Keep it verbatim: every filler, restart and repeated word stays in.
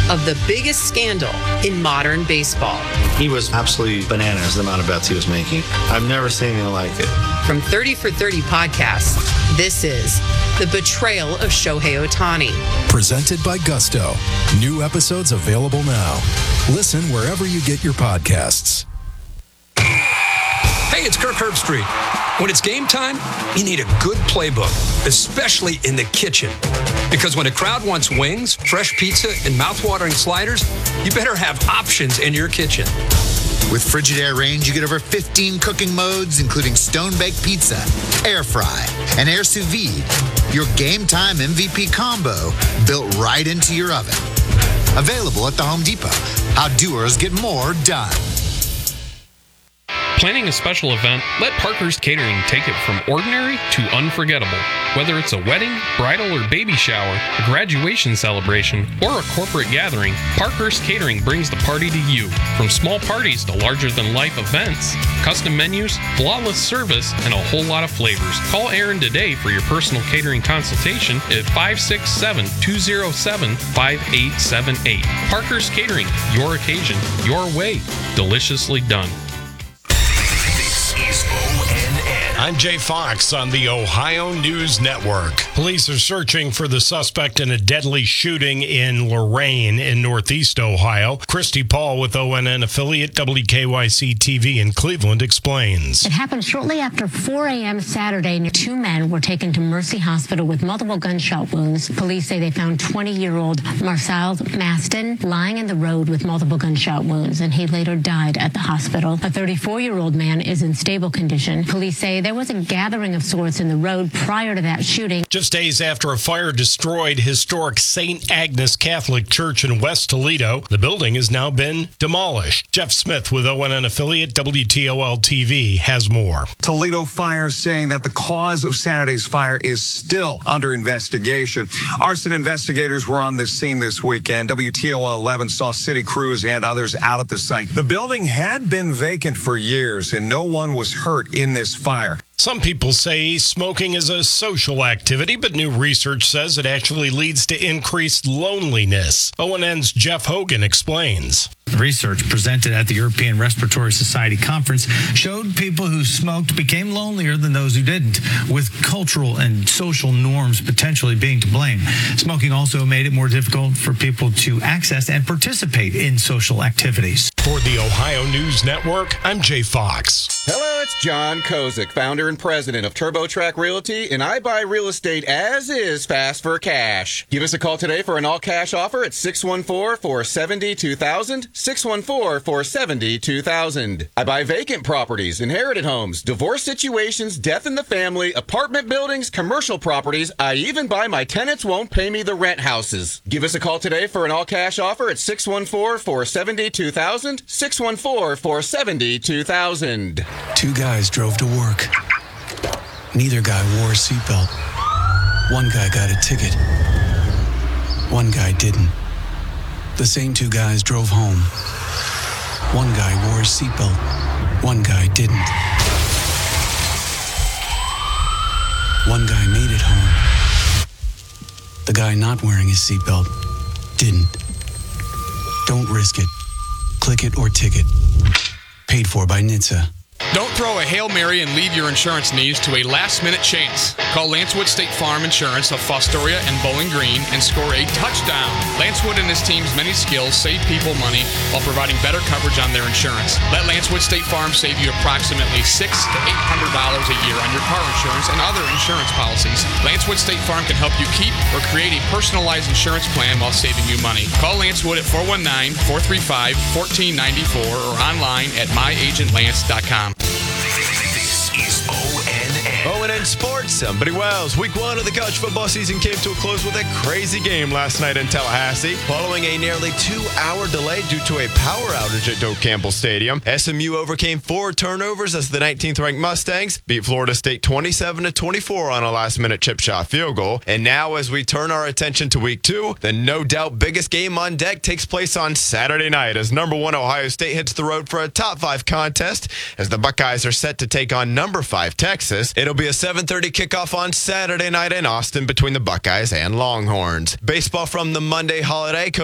of the biggest scandal in modern baseball. He was absolutely bananas, the amount of bets he was making. I've never seen anything like it. From thirty for thirty Podcasts, this is The Betrayal of Shohei Ohtani. Presented by Gusto. New episodes available now. Listen wherever you get your podcasts. Hey, it's Kirk Herbstreit. When it's game time, you need a good playbook, especially in the kitchen. Because when a crowd wants wings, fresh pizza, and mouthwatering sliders, you better have options in your kitchen. With Frigidaire Range, you get over fifteen cooking modes, including stone-baked pizza, air fry, and air sous vide. Your game time M V P combo built right into your oven. Available at the Home Depot. How doers get more done. Planning a special event? Let Parker's Catering take it from ordinary to unforgettable. Whether it's a wedding, bridal or baby shower, a graduation celebration, or a corporate gathering, Parker's Catering brings the party to you. From small parties to larger-than-life events, custom menus, flawless service, and a whole lot of flavors. Call Aaron today for your personal catering consultation at five six seven, two zero seven, five eight seven eight. Parker's Catering, your occasion, your way, deliciously done. I'm Jay Fox on the Ohio News Network. Police are searching for the suspect in a deadly shooting in Lorain in Northeast Ohio. Christy Paul with O N N affiliate W K Y C T V in Cleveland explains. It happened shortly after four a.m. Saturday. Two men were taken to Mercy Hospital with multiple gunshot wounds. Police say they found twenty-year-old Marcel Maston lying in the road with multiple gunshot wounds, and he later died at the hospital. A thirty-four-year-old man is in stable condition. Police say there was a gathering of sorts in the road prior to that shooting. Just days after a fire destroyed historic Saint Agnes Catholic Church in West Toledo, the building has now been demolished. Jeff Smith with O N N affiliate W T O L T V has more. Toledo Fire saying that the cause of Saturday's fire is still under investigation. Arson investigators were on the scene this weekend. W T O L eleven saw city crews and others out at the site. The building had been vacant for years, and no one was hurt in this fire. Some people say smoking is a social activity, but new research says it actually leads to increased loneliness. O N N's Jeff Hogan explains. Research presented at the European Respiratory Society conference showed people who smoked became lonelier than those who didn't, with cultural and social norms potentially being to blame. Smoking also made it more difficult for people to access and participate in social activities. For the Ohio News Network, I'm Jay Fox. Hello, it's John Kozik, founder and president of TurboTrack Realty, and I buy real estate as is fast for cash. Give us a call today for an all-cash offer at six one four, four seven zero, two thousand, six one four, four seven zero, two thousand. I buy vacant properties, inherited homes, divorce situations, death in the family, apartment buildings, commercial properties. I even buy my tenants won't pay me the rent houses. Give us a call today for an all-cash offer at six one four, four seven zero, two thousand, six one four, four seven zero, two thousand. Two guys drove to work. Neither guy wore a seatbelt. One guy got a ticket. One guy didn't. The same two guys drove home. One guy wore a seatbelt. One guy didn't. One guy made it home. The guy not wearing his seatbelt didn't. Don't risk it. Click it or ticket. Paid for by N H T S A. Don't throw a Hail Mary and leave your insurance needs to a last-minute chance. Call Lancewood State Farm Insurance of Fostoria and Bowling Green and score a touchdown. Lancewood and his team's many skills save people money while providing better coverage on their insurance. Let Lancewood State Farm save you approximately six hundred to eight hundred dollars a year on your car insurance and other insurance policies. Lancewood State Farm can help you keep or create a personalized insurance plan while saving you money. Call Lancewood at four one nine, four three five, one four nine four or online at my agent lance dot com. This is O N N. O N N Sports. Somebody Wells. Week one of the college football season came to a close with a crazy game last night in Tallahassee. Following a nearly two-hour delay due to a power outage at Doak Campbell Stadium, S M U overcame four turnovers as the nineteenth-ranked Mustangs beat Florida State twenty-seven to twenty-four on a last-minute chip shot field goal. And now, as we turn our attention to week two, the no-doubt biggest game on deck takes place on Saturday night as number one Ohio State hits the road for a top five contest as the Buckeyes are set to take on number five Texas. It'll be a seven thirty kickoff on Saturday night in Austin between the Buckeyes and Longhorns. Baseball from the Monday holiday.